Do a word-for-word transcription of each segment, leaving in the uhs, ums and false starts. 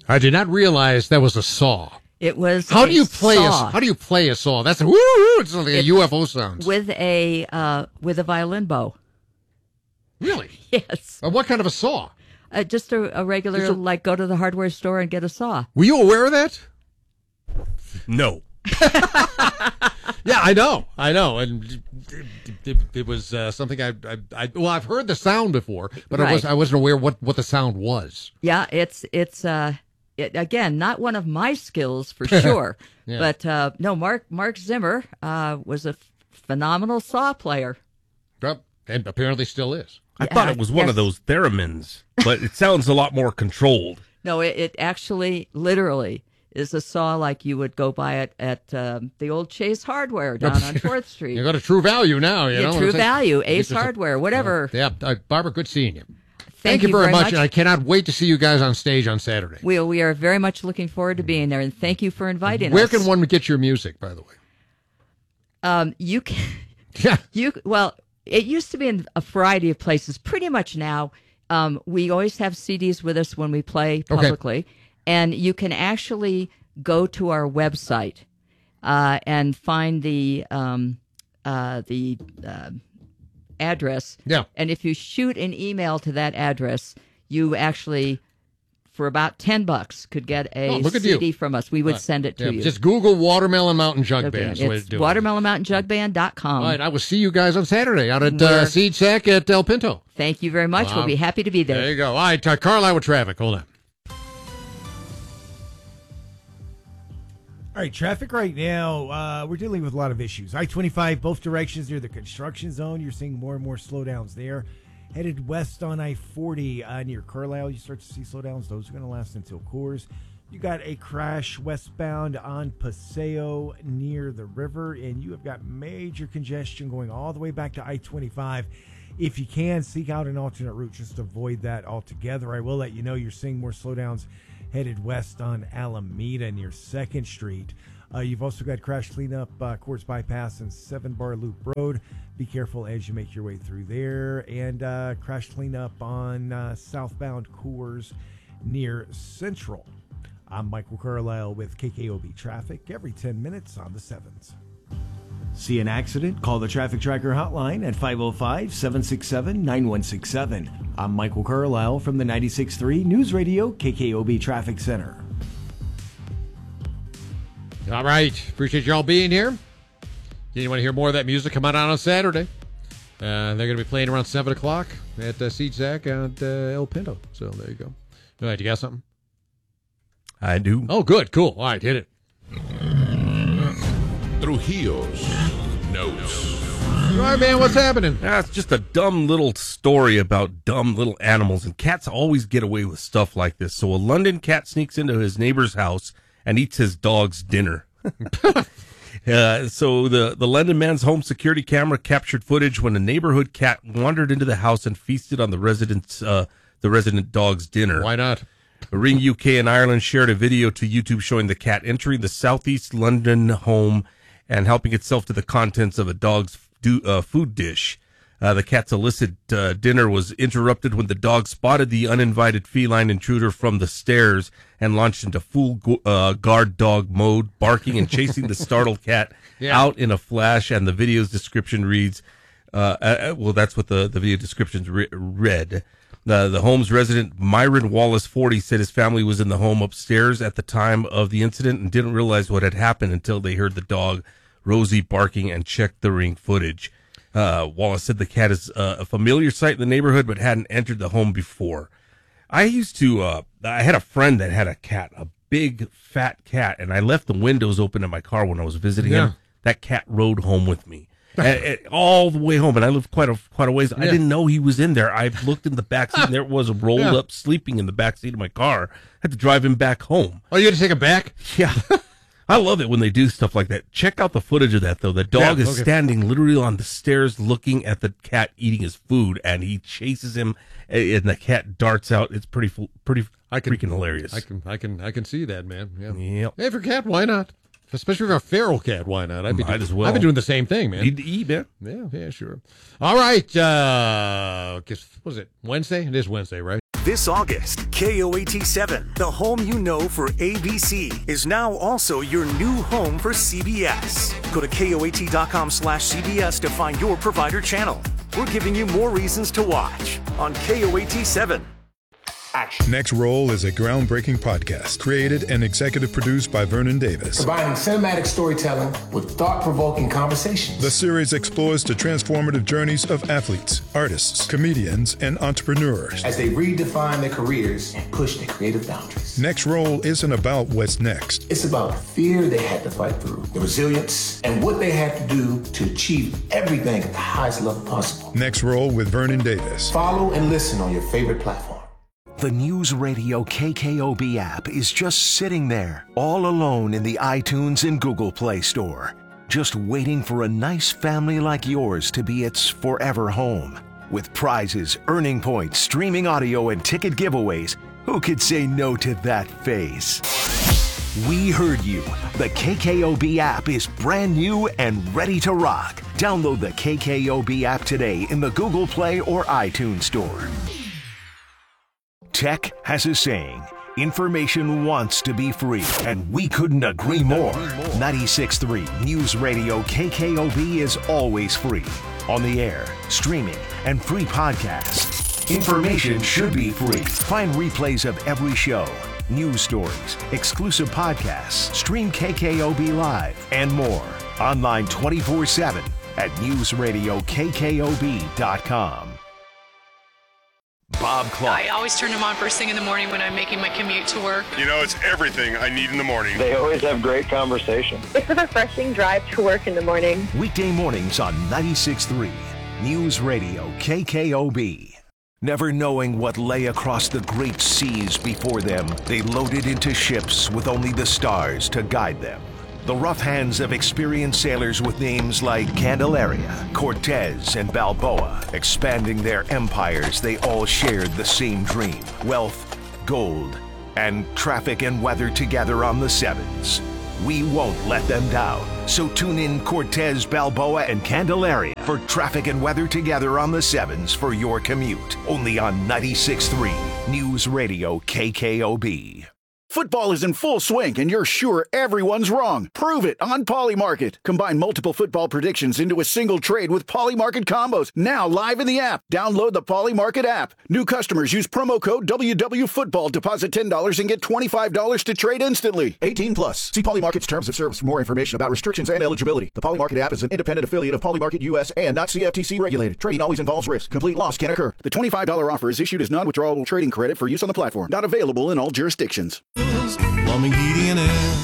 I did not realize that was a saw. It was. How a do you play saw. a How do you play a saw? That's a woo. It's like a It- U F O sound. with a uh, with a violin bow. Really? Yes, Uh, what kind of a saw? uh, just a, a regular Just a- like go to the hardware store and get a saw. Were you aware of that? No. Yeah, I know, I know, and it, it, it was uh, something I, I, I, well, I've heard the sound before, but I was, Right. I wasn't aware what, what the sound was. Yeah, it's it's uh it, again not one of my skills for sure, Yeah. but uh, no, Mark Mark Zimmer uh, was a f- phenomenal saw player. Yep, and apparently still is. I Yeah, thought it was one yes. of those theremins, but it sounds a lot more controlled. No, it, it actually literally is a saw like you would go buy it at um, the old Chase Hardware down on Fourth Street. You got a True Value now, you Yeah, know. True It's like- Value, Ace it's just a- Hardware, whatever. Yeah, uh, Barbara, good seeing you. Thank you you very, very much, much. and I cannot wait to see you guys on stage on Saturday. We we are very much looking forward to being there, and thank you for inviting Where us. can one get your music, by the way? Um, you can. Yeah. You well, it used to be in a variety of places. Pretty much now, um, we always have C Ds with us when we play Okay. publicly, and you can actually go to our website uh, and find the um, uh, the uh, address. Yeah. And if you shoot an email to that address, you actually, for about ten bucks, could get a Oh, look at C D you. from us. We would Uh, send it to yeah, you. Just Google Watermelon Mountain Jug Okay, Band. is the way to it's do it. watermelon mountain jug band dot com. All right, I will see you guys on Saturday out at uh, Where- Seed Sack at El Pinto. Thank you very much. Wow. We'll be happy to be there. There you go. All right, uh, Carlisle with traffic. Hold on. All right, traffic right now, uh, we're dealing with a lot of issues. I twenty-five, both directions near the construction zone. You're seeing more and more slowdowns there. Headed west on I forty uh, near Carlisle, you start to see slowdowns. Those are going to last until Coors. You got a crash westbound on Paseo near the river, and you have got major congestion going all the way back to I twenty-five. If you can, seek out an alternate route. Just avoid that altogether. I will let you know you're seeing more slowdowns headed west on Alameda near second Street. Uh, you've also got crash cleanup, uh, Coors Bypass and seven Bar Loop Road. Be careful as you make your way through there. And uh, crash cleanup on uh, southbound Coors near Central. I'm Michael Carlisle with K K O B Traffic every ten minutes on the sevens. See an accident? Call the Traffic Tracker hotline at five oh five, seven six seven, nine one six seven. I'm Michael Carlisle from the ninety-six point three News Radio K K O B Traffic Center. All right. Appreciate y'all being here. You want to hear more of that music? Come on out on Saturday. Uh, they're going to be playing around seven o'clock at uh, Seed Sack at uh, El Pinto. So there you go. All right, you got something? I do. Oh, good. Cool. All right, hit it. Trujillo's Notes. All right, man, what's happening? That's just a dumb little story about dumb little animals, and cats always get away with stuff like this. So a London cat sneaks into his neighbor's house and eats his dog's dinner. uh, so the, the London man's home security camera captured footage when a neighborhood cat wandered into the house and feasted on the resident's uh, the resident dog's dinner. Why not? Ring U K and Ireland shared a video to YouTube showing the cat entering the southeast London home and helping itself to the contents of a dog's do, uh, food dish. Uh, the cat's illicit uh, dinner was interrupted when the dog spotted the uninvited feline intruder from the stairs and launched into full go- uh, guard dog mode, barking and chasing the startled cat Yeah. out in a flash. And the video's description reads, uh, uh, well, that's what the, the video description re- read. The, the home's resident, Myron Wallace, forty, said his family was in the home upstairs at the time of the incident and didn't realize what had happened until they heard the dog, Rosie, barking and checked the ring footage. Uh, Wallace said the cat is uh, a familiar sight in the neighborhood, but hadn't entered the home before. I used to, uh, I had a friend that had a cat, a big fat cat, and I left the windows open in my car when I was visiting Yeah. him. That cat rode home with me. and, and all the way home, and I lived quite a quite a ways. I Yeah. didn't know he was in there. I looked in the back seat, and there it was rolled Yeah. up, sleeping in the back seat of my car. I had to drive him back home. Oh, you had to take him back? Yeah. I love it when they do stuff like that. Check out the footage of that, though. The dog Yeah, is okay. standing literally on the stairs looking at the cat eating his food, and he chases him, and the cat darts out. It's pretty fu- pretty I can, freaking hilarious. I can, I can, I can see that, man. Yeah. Yep. Hey, for a cat, why not? Especially for a feral cat, why not? I'd be Might do- as well. I've been doing the same thing, man. Need to eat, man. Yeah, yeah, sure. All right. Uh, guess, what was it Wednesday? It is Wednesday, right? This August, K O A T seven, the home you know for A B C, is now also your new home for C B S. Go to K O A T dot com slash C B S to find your provider channel. We're giving you more reasons to watch on K O A T seven. Action. Next Roll is a groundbreaking podcast created and executive produced by Vernon Davis. Combining cinematic storytelling with thought-provoking conversations. The series explores the transformative journeys of athletes, artists, comedians, and entrepreneurs as they redefine their careers and push their creative boundaries. Next Roll isn't about what's next. It's about the fear they had to fight through, the resilience, and what they had to do to achieve everything at the highest level possible. Next Roll with Vernon Davis. Follow and listen on your favorite platform. The News Radio K K O B app is just sitting there, all alone in the iTunes and Google Play Store, just waiting for a nice family like yours to be its forever home. With prizes, earning points, streaming audio, and ticket giveaways, who could say no to that face? We heard you. The K K O B app is brand new and ready to rock. Download the K K O B app today in the Google Play or iTunes Store. Tech has a saying, information wants to be free, and we couldn't agree more. ninety-six point three News Radio K K O B is always free. On the air, streaming, and free podcasts. Information should be free. Find replays of every show, news stories, exclusive podcasts, stream K K O B Live, and more. Online twenty-four seven at news radio K K O B dot com. Bob Clark. I always turn them on first thing in the morning when I'm making my commute to work. You know, it's everything I need in the morning. They always have great conversation. It's a refreshing drive to work in the morning. Weekday mornings on ninety-six point three News Radio K K O B. Never knowing what lay across the great seas before them, they loaded into ships with only the stars to guide them. The rough hands of experienced sailors with names like Candelaria, Cortez, and Balboa. Expanding their empires, they all shared the same dream. Wealth, gold, and traffic and weather together on the sevens. We won't let them down. So tune in Cortez, Balboa, and Candelaria for traffic and weather together on the sevens for your commute. Only on ninety-six point three News Radio K K O B. Football is in full swing, and you're sure everyone's wrong. Prove it on Polymarket. Combine multiple football predictions into a single trade with Polymarket combos. Now live in the app. Download the Polymarket app. New customers use promo code W W Football. Deposit ten dollars and get twenty-five dollars to trade instantly. eighteen plus. See Polymarket's terms of service for more information about restrictions and eligibility. The Polymarket app is an independent affiliate of Polymarket U S and not C F T C regulated. Trading always involves risk. Complete loss can occur. The twenty-five dollars offer is issued as non-withdrawable trading credit for use on the platform. Not available in all jurisdictions. Plumbing, heating, and air.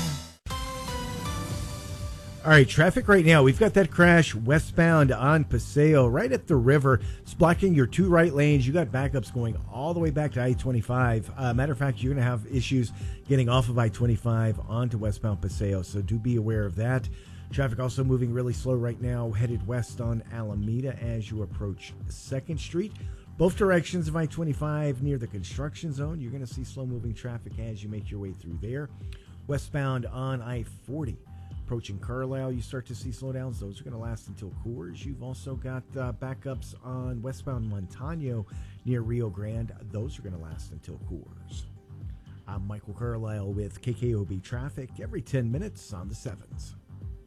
All right, traffic right now. We've got that crash westbound on Paseo right at the river. It's blocking your two right lanes. You got backups going all the way back to I twenty-five. Uh, matter of fact, you're going to have issues getting off of I twenty-five onto westbound Paseo, so do be aware of that. Traffic also moving really slow right now, headed west on Alameda as you approach second Street. Both directions of I twenty-five near the construction zone. You're going to see slow-moving traffic as you make your way through there. Westbound on I forty, approaching Carlisle, you start to see slowdowns. Those are going to last until Coors. You've also got uh, backups on westbound Montano near Rio Grande. Those are going to last until Coors. I'm Michael Carlisle with K K O B Traffic every ten minutes on the sevens.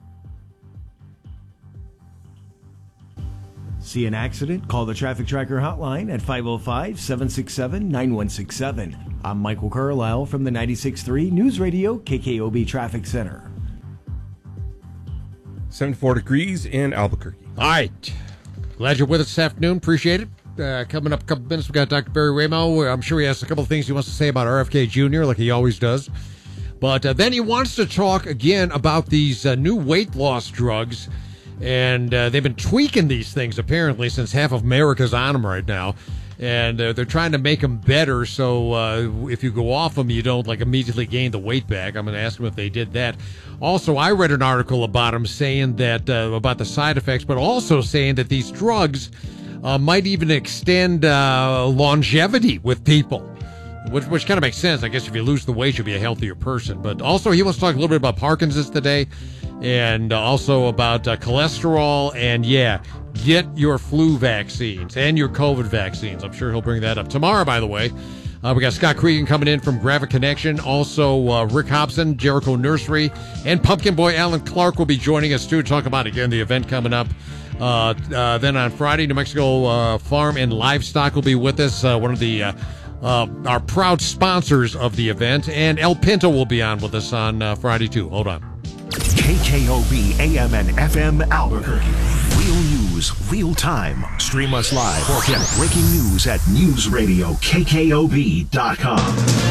See an accident? Call the Traffic Tracker hotline at five oh five, seven six seven, nine one six seven. I'm Michael Carlisle from the ninety-six point three News Radio K K O B Traffic Center. seventy-four degrees in Albuquerque. All right. Glad you're with us this afternoon. Appreciate it. Uh, coming up a couple minutes, we've got Doctor Barry Ramo. I'm sure he has a couple of things he wants to say about R F K Junior like he always does. But uh, then he wants to talk again about these uh, new weight loss drugs. And uh, they've been tweaking these things, apparently, since half of America's on them right now. And uh, they're trying to make them better, so uh, if you go off them, you don't, like, immediately gain the weight back. I'm going to ask them if they did that. Also, I read an article about them saying that, uh, about the side effects, but also saying that these drugs uh, might even extend uh, longevity with people. Which, which kind of makes sense. I guess if you lose the weight, you'll be a healthier person. But also, he wants to talk a little bit about Parkinson's today, and also about uh, cholesterol, and yeah, get your flu vaccines and your COVID vaccines. I'm sure he'll bring that up tomorrow, by the way. Uh, we got Scott Cregan coming in from Graphic Connection. Also, uh, Rick Hobson, Jericho Nursery, and Pumpkin Boy Alan Clark will be joining us too to talk about, again, the event coming up. Uh, uh, then on Friday, New Mexico uh, Farm and Livestock will be with us, uh, one of the uh, uh, our proud sponsors of the event. And El Pinto will be on with us on uh, Friday too. Hold on. K K O B A M and F M Albuquerque. Real news, real time. Stream us live or get breaking news at news radio K K O B dot com.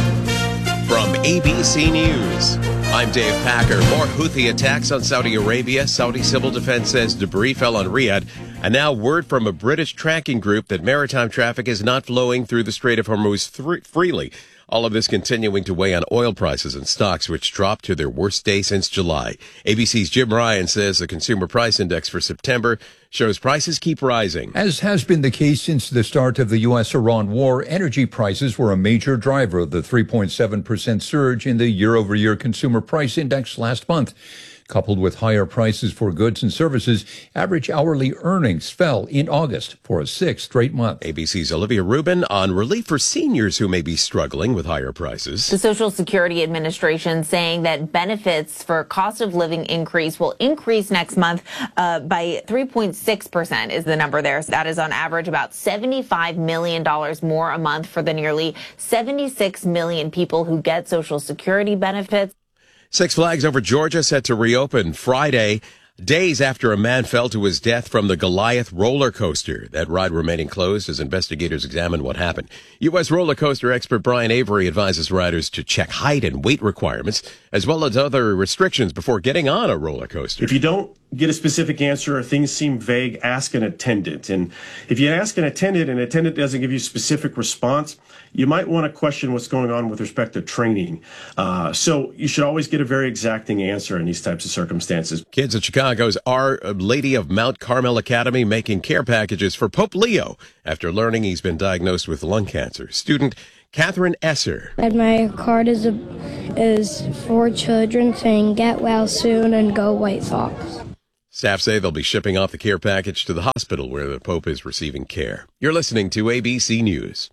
From A B C News, I'm Dave Packer. More Houthi attacks on Saudi Arabia. Saudi civil defense says debris fell on Riyadh. And now word from a British tracking group that maritime traffic is not flowing through the Strait of Hormuz th- freely. All of this continuing to weigh on oil prices and stocks, which dropped to their worst day since July. A B C's Jim Ryan says the Consumer Price Index for September shows prices keep rising. As has been the case since the start of the U S Iran war, energy prices were a major driver of the three point seven percent surge in the year-over-year Consumer Price Index last month. Coupled with higher prices for goods and services, average hourly earnings fell in August for a sixth straight month. A B C's Olivia Rubin on relief for seniors who may be struggling with higher prices. The Social Security Administration saying that benefits for cost of living increase will increase next month uh, by three point six percent is the number there. So that is on average about seventy-five million dollars more a month for the nearly seventy-six million people who get Social Security benefits. Six Flags Over Georgia set to reopen Friday, days after a man fell to his death from the Goliath roller coaster. That ride remaining closed as investigators examine what happened. U S roller coaster expert Brian Avery advises riders to check height and weight requirements, as well as other restrictions before getting on a roller coaster. If you don't get a specific answer or things seem vague, ask an attendant. And if you ask an attendant and an attendant doesn't give you a specific response, you might want to question what's going on with respect to training. Uh, so you should always get a very exacting answer in these types of circumstances. Kids at Chicago's Our Lady of Mount Carmel Academy making care packages for Pope Leo after learning he's been diagnosed with lung cancer. Student Catherine Esser. And my card is, a, is for children saying get well soon and go White Sox. Staff say they'll be shipping off the care package to the hospital where the Pope is receiving care. You're listening to A B C News.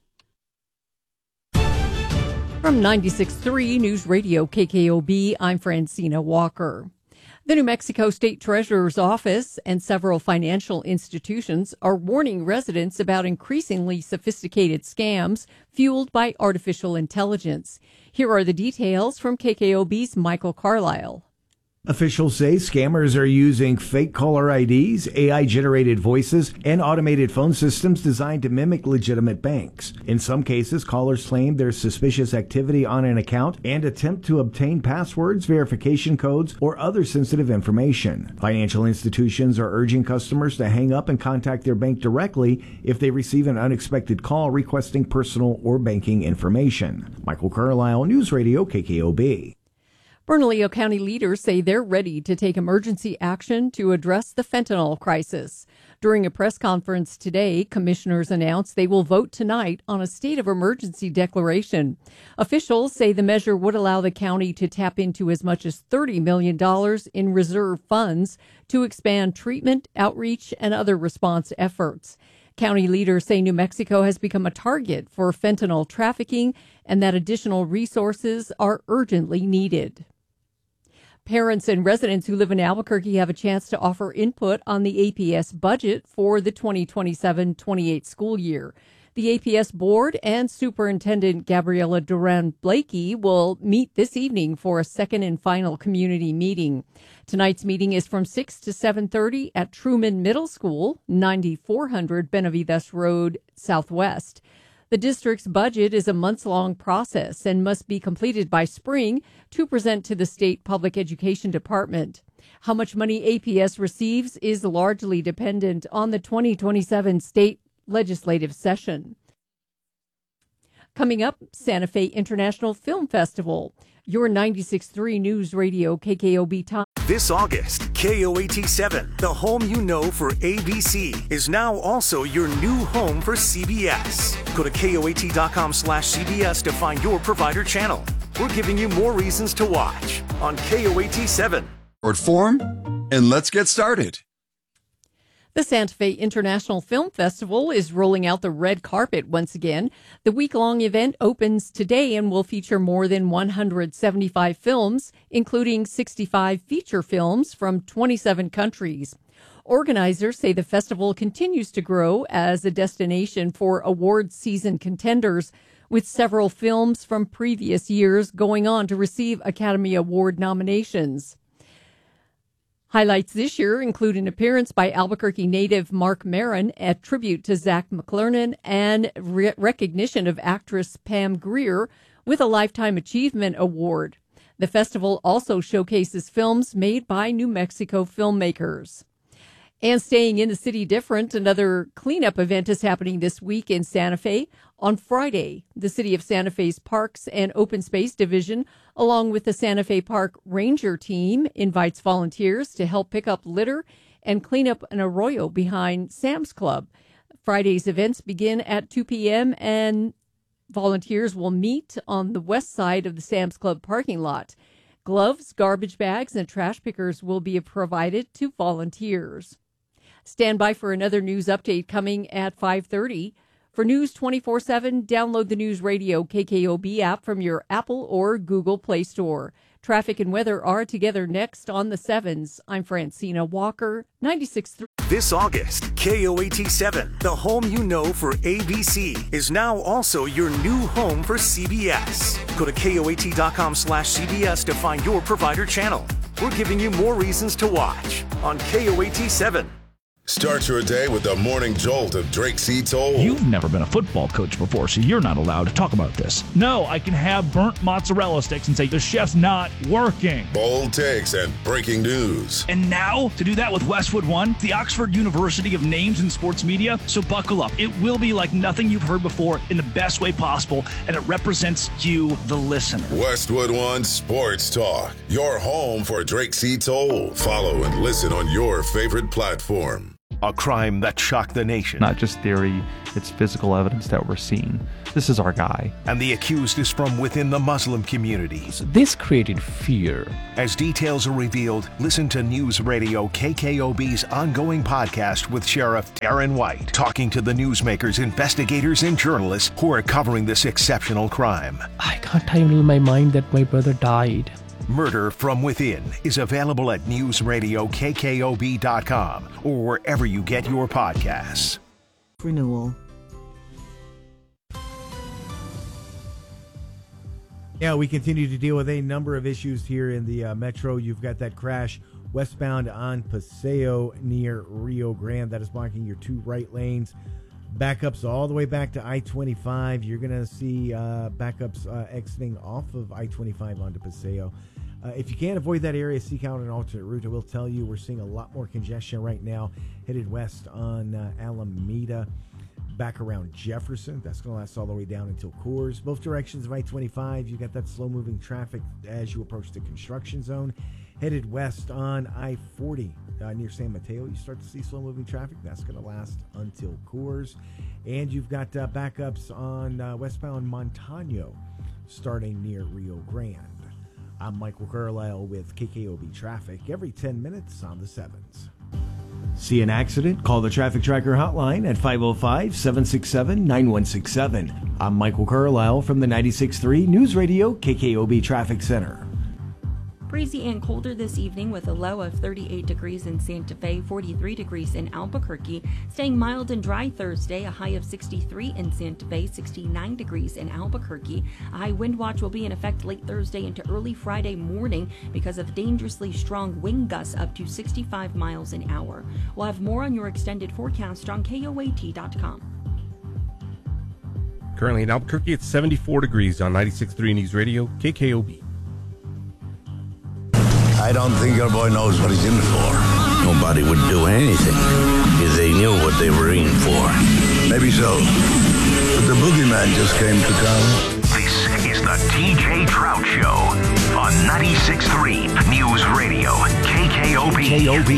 From ninety-six point three News Radio K K O B, I'm Francina Walker. The New Mexico State Treasurer's Office and several financial institutions are warning residents about increasingly sophisticated scams fueled by artificial intelligence. Here are the details from K K O B's Michael Carlisle. Officials say scammers are using fake caller I Ds, A I-generated voices, and automated phone systems designed to mimic legitimate banks. In some cases, callers claim there's suspicious activity on an account and attempt to obtain passwords, verification codes, or other sensitive information. Financial institutions are urging customers to hang up and contact their bank directly if they receive an unexpected call requesting personal or banking information. Michael Carlisle, News Radio K K O B. Bernalillo County leaders say they're ready to take emergency action to address the fentanyl crisis. During a press conference today, commissioners announced they will vote tonight on a state of emergency declaration. Officials say the measure would allow the county to tap into as much as thirty million dollars in reserve funds to expand treatment, outreach, and other response efforts. County leaders say New Mexico has become a target for fentanyl trafficking and that additional resources are urgently needed. Parents and residents who live in Albuquerque have a chance to offer input on the A P S budget for the twenty twenty-seven twenty-eight school year. The A P S board and Superintendent Gabriela Duran-Blakey will meet this evening for a second and final community meeting. Tonight's meeting is from six to seven thirty at Truman Middle School, ninety-four hundred Benavides Road, Southwest. The district's budget is a months-long process and must be completed by spring to present to the state public education department. How much money A P S receives is largely dependent on the twenty twenty-seven state legislative session. Coming up, Santa Fe International Film Festival. Your ninety-six point three News Radio K K O B time. This August, K O A T seven, the home you know for A B C, is now also your new home for C B S. Go to K O A T dot com slash C B S to find your provider channel. We're giving you more reasons to watch on K O A T seven. Form, and let's get started. The Santa Fe International Film Festival is rolling out the red carpet once again. The week-long event opens today and will feature more than one hundred seventy-five films, including sixty-five feature films from twenty-seven countries. Organizers say the festival continues to grow as a destination for award season contenders, with several films from previous years going on to receive Academy Award nominations. Highlights this year include an appearance by Albuquerque native Mark Maron, a tribute to Zach McClernand, and re- recognition of actress Pam Grier with a Lifetime Achievement Award. The festival also showcases films made by New Mexico filmmakers. And staying in the city different, another cleanup event is happening this week in Santa Fe. On Friday, the City of Santa Fe's Parks and Open Space Division, along with the Santa Fe Park Ranger Team, invites volunteers to help pick up litter and clean up an arroyo behind Sam's Club. Friday's events begin at two p.m. and volunteers will meet on the west side of the Sam's Club parking lot. Gloves, garbage bags, and trash pickers will be provided to volunteers. Stand by for another news update coming at five thirty. For News twenty-four seven, download the News Radio K K O B app from your Apple or Google Play Store. Traffic and weather are together next on the sevens. I'm Francina Walker, ninety-six point three. This August, K O A T seven, the home you know for A B C, is now also your new home for C B S. Go to K O A T dot com slash C B S to find your provider channel. We're giving you more reasons to watch on K O A T seven. Start your day with the morning jolt of Drake C. Toll. You've never been a football coach before, so you're not allowed to talk about this. No, I can have burnt mozzarella sticks and say the chef's not working. Bold takes and breaking news. And now, to do that with Westwood One, the Oxford University of Names in Sports Media. So buckle up. It will be like nothing you've heard before in the best way possible, and it represents you, the listener. Westwood One Sports Talk, your home for Drake C. Toll. Follow and listen on your favorite platform. A crime that shocked the nation. Not just theory, it's physical evidence that we're seeing. This is our guy. And the accused is from within the Muslim community. So this created fear. As details are revealed, listen to News Radio K K O B's ongoing podcast with Sheriff Darren White, talking to the newsmakers, investigators, and journalists who are covering this exceptional crime. I can't handle my mind that my brother died. Murder from Within is available at news radio K K O B dot com or wherever you get your podcasts. Renewal. Yeah, we continue to deal with a number of issues here in the uh, metro. You've got that crash westbound on Paseo near Rio Grande that is blocking your two right lanes. Backups all the way back to I twenty-five. You're going to see uh, backups uh, exiting off of I twenty-five onto Paseo. Uh, if you can't avoid that area, seek out an alternate route. I will tell you we're seeing a lot more congestion right now headed west on uh, Alameda, back around Jefferson. That's going to last all the way down until Coors. Both directions of I twenty-five, you got that slow-moving traffic as you approach the construction zone. Headed west on I forty uh, near San Mateo, you start to see slow-moving traffic. That's going to last until Coors. And you've got uh, backups on uh, westbound Montano starting near Rio Grande. I'm Michael Carlisle with K K O B Traffic every ten minutes on the sevens. See an accident? Call the Traffic Tracker hotline at five oh five, seven six seven, nine one six seven. I'm Michael Carlisle from the ninety-six point three News Radio K K O B Traffic Center. Breezy and colder this evening with a low of thirty-eight degrees in Santa Fe, forty-three degrees in Albuquerque. Staying mild and dry Thursday, a high of sixty-three in Santa Fe, sixty-nine degrees in Albuquerque. A high wind watch will be in effect late Thursday into early Friday morning because of dangerously strong wind gusts up to sixty-five miles an hour. We'll have more on your extended forecast on K O A T dot com. Currently in Albuquerque, it's seventy-four degrees on ninety-six point three News Radio, K K O B. I don't think your boy knows what he's in for. Nobody would do anything if they knew what they were in for. Maybe so. But the boogeyman just came to town. This is the T J Trout Show on ninety-six point three News Radio, K K O B. K K O B.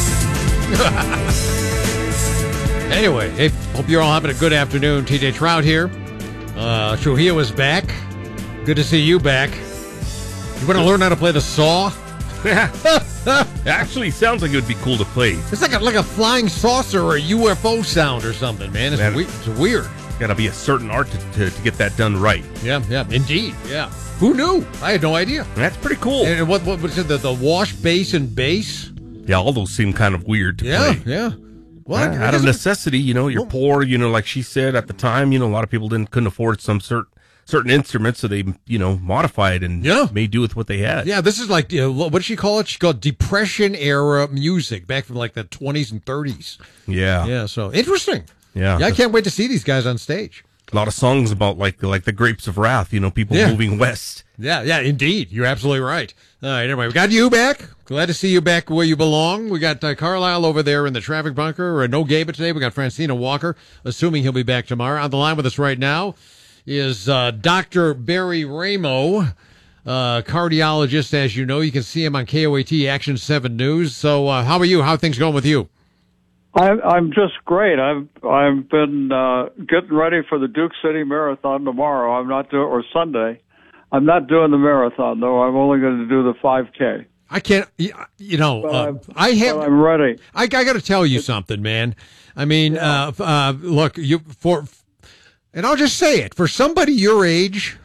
Anyway, hey, hope you're all having a good afternoon. T J Trout here. Uh, Trujillo is back. Good to see you back. You want to learn how to play the saw? It actually sounds like it would be cool to play. It's like a, like a flying saucer or a U F O sound or something, man. It's, Man, we- it's weird. Got to be a certain art to, to, to get that done right. Yeah, yeah, indeed. Yeah. Who knew? I had no idea. That's pretty cool. And what, what was it? The, the wash basin bass? Yeah, all those seem kind of weird to Yeah, play. yeah. Well, Uh, out of necessity, you know, you're poor, you know, like she said at the time, you know, a lot of people didn't couldn't afford some certain certain instruments, so they, you know, modified and Yeah. made do with what they had. Yeah, this is like, you know, what did she call it? She called Depression era music back from like the twenties and thirties. Yeah. Yeah, so interesting. Yeah. Yeah, I can't wait to see these guys on stage. A lot of songs about like like the Grapes of Wrath, you know, people Yeah. moving west. Yeah, yeah, indeed. You're absolutely right. All right, anyway, we got you back. Glad to see you back where you belong. We got uh, Carlisle over there in the traffic bunker. Uh, no Gabe today. We got Francina Walker, assuming he'll be back tomorrow. On the line with us right now is uh, Doctor Barry Ramo, uh, cardiologist, as you know. You can see him on K O A T Action seven News. So uh, how are you? How are things going with you? I'm I'm just great. I've I've been uh, getting ready for the Duke City Marathon tomorrow. I'm not doing or Sunday. I'm not doing the marathon though. I'm only going to do the five K. I can't, you know, But uh, I'm- I have. but I'm ready. I, I got to tell you something, man. I mean, uh, uh, look, you for, and I'll just say it for somebody your age.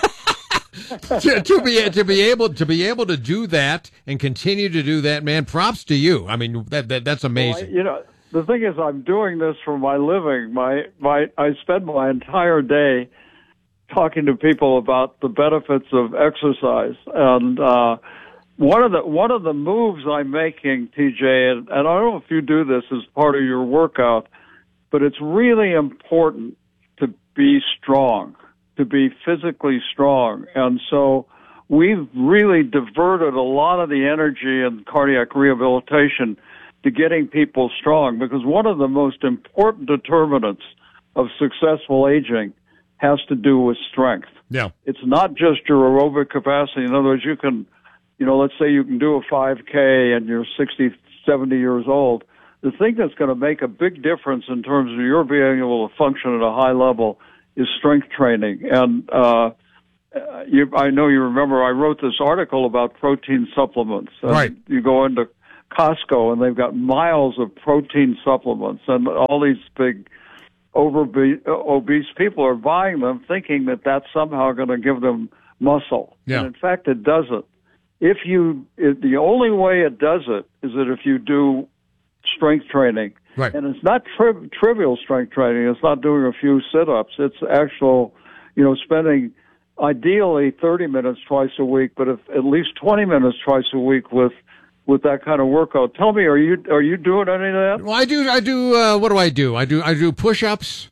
to, to be to be able to be able to do that and continue to do that, man. Props to you. I mean, that, that that's amazing. Well, I- you know, the thing is, I'm doing this for my living. My my I spend my entire day talking to people about the benefits of exercise, and uh, one of the one of the moves I'm making, T J, and, and I don't know if you do this as part of your workout, but it's really important to be strong, to be physically strong, and so we've really diverted a lot of the energy in cardiac rehabilitation to getting people strong, because one of the most important determinants of successful aging has to do with strength. Yeah. It's not just your aerobic capacity. In other words, you can, you know, let's say you can do a five K and you're sixty, seventy years old. The thing that's going to make a big difference in terms of your being able to function at a high level is strength training. And, uh, you, I know you remember I wrote this article about protein supplements. And Right. You go into Costco and they've got miles of protein supplements, and all these big overbe- obese people are buying them thinking that that's somehow going to give them muscle. Yeah. And in fact, it doesn't. If you, it, the only way it does it is that if you do strength training. Right. And it's not tri- trivial strength training. It's not doing a few sit-ups. It's actual, you know, spending ideally thirty minutes twice a week, but if at least twenty minutes twice a week with with that kind of workout. Tell me, are you are you doing any of that? Well, I do. I do. Uh, what do I do? I do. I do push-ups.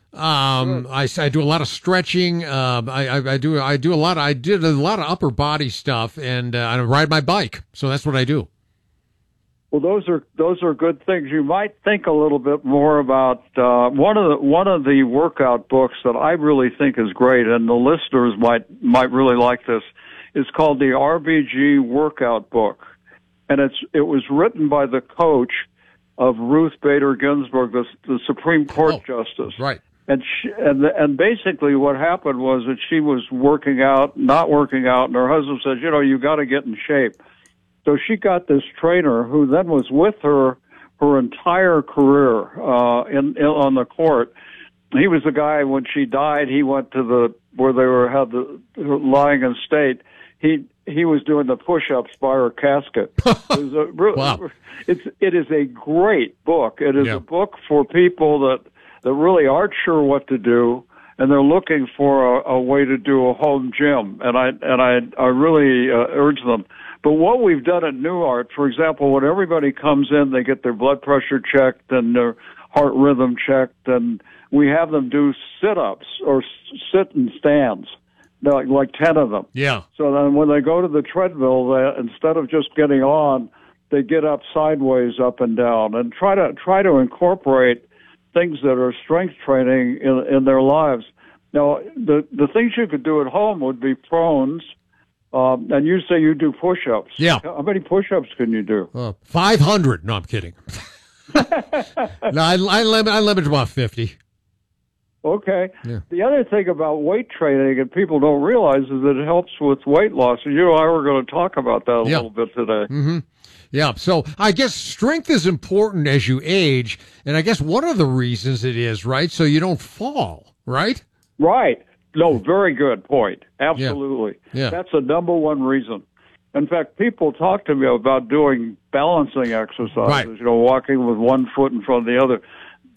Um, I, I do a lot of stretching. Um, I, I, I do. I do a lot. I did a lot of upper body stuff, and uh, I ride my bike. So that's what I do. Well, those are those are good things. You might think a little bit more about uh, one of the one of the workout books that I really think is great, and the listeners might might really like this. Is called the R B G Workout Book, and it's it was written by the coach of Ruth Bader Ginsburg, the, the Supreme Court oh, Justice. Right. And she, and and basically what happened was that she was working out, not working out, and her husband said, you know, you got to get in shape. So she got this trainer who then was with her her entire career uh, in, in on the court. He was the guy when she died. He went to the where they were had the lying in state. He he was doing the push-ups by her casket. It was a, wow. It's it is a great book. It is Yeah. a book for people that that really aren't sure what to do, and they're looking for a, a way to do a home gym. And I and I I really uh, urge them. But what we've done at New Art, for example, when everybody comes in, they get their blood pressure checked and their heart rhythm checked, and we have them do sit-ups or s- sit and stands, like, like ten of them. Yeah. So then when they go to the treadmill, they, instead of just getting on, they get up sideways, up and down, and try to try to incorporate things that are strength training in, in their lives. Now, the the things you could do at home would be prones. Um, and you say you do push-ups. Yeah. How many push-ups can you do? Uh, Five hundred. No, I'm kidding. no, I, I limit. I limit to about fifty. Okay. Yeah. The other thing about weight training, and people don't realize, is that it helps with weight loss. And you and I were going to talk about that a Yeah. little bit today. Mm-hmm. Yeah. So I guess strength is important as you age. And I guess one of the reasons it is, right? So you don't fall, right? Right. No, very good point. Absolutely. Yeah. Yeah. That's the number one reason. In fact, people talk to me about doing balancing exercises, right. you know, walking with one foot in front of the other.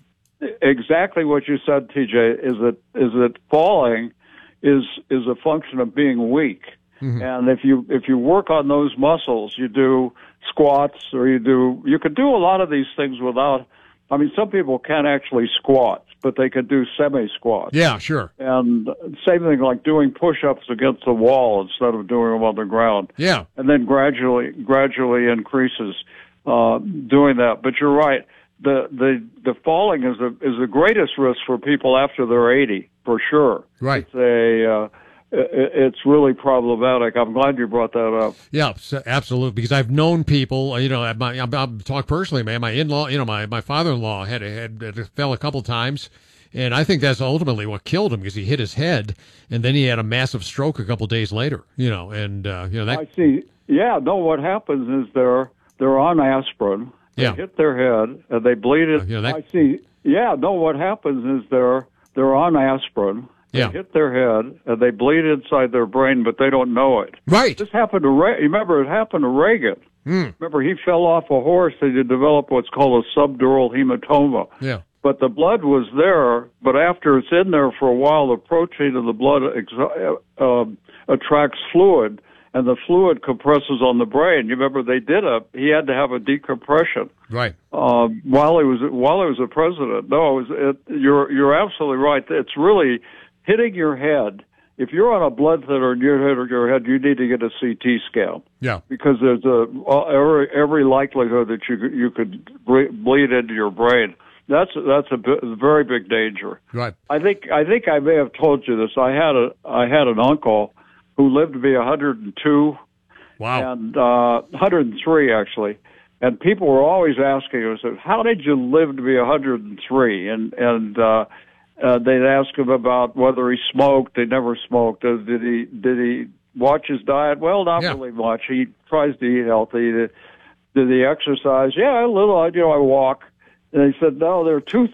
Exactly what you said, T J, is that is that falling is is a function of being weak. Mm-hmm. And if you if you work on those muscles, you do squats or you do you could do a lot of these things without. I mean, some people can't actually squat, but they could do semi squats. Yeah, sure. And same thing like doing push-ups against the wall instead of doing them on the ground. Yeah. And then gradually gradually increases uh, doing that. But you're right. The the the falling is the is the greatest risk for people after they're eighty, for sure. Right. It's a uh, it's really problematic. I'm glad you brought that up. Yeah, absolutely. Because I've known people, you know, my, I'm, I'm talk personally, man. My in-law, you know, my, my father-in-law had, had had fell a couple times, and I think that's ultimately what killed him because he hit his head, and then he had a massive stroke a couple days later. You know, and uh, you know that. I see. Yeah. No. What happens is they're they're on aspirin. They yeah. hit their head and they bleed it. Uh, you know, that... I see. Yeah. No. What happens is they're they're on asprin. They yeah. hit their head, and they bleed inside their brain, but they don't know it. Right. This happened to Re- remember, it happened to Reagan. Mm. Remember, he fell off a horse and he developed what's called a subdural hematoma. Yeah. But the blood was there, but after it's in there for a while, the protein in the blood ex- uh, attracts fluid, and the fluid compresses on the brain. You remember they did a, he had to have a decompression. Right. Uh, while he was, while he was a president. No, it was, it, you're, you're absolutely right. It's really, hitting your head, if you're on a blood thinner and you're hitting your head, you need to get a C T scan. Yeah. Because there's a every every likelihood that you could, you could bleed into your brain. That's that's a, bit, a very big danger. Right. I think I think I may have told you this. I had a I had an uncle who lived to be one hundred two. Wow. And uh, one hundred three actually. And people were always asking us, "How did you live to be one hundred three?" And and uh, Uh, they'd ask him about whether he smoked. They never smoked. Uh, did he did he watch his diet? Well, not yeah. really much. He tries to eat healthy. Did, did he exercise? Yeah, a little. You know, I walk. And he said, no, there are two